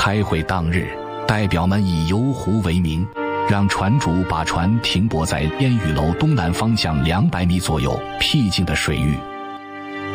开会当日，代表们以游湖为名，让船主把船停泊在烟雨楼东南方向200米左右僻静的水域。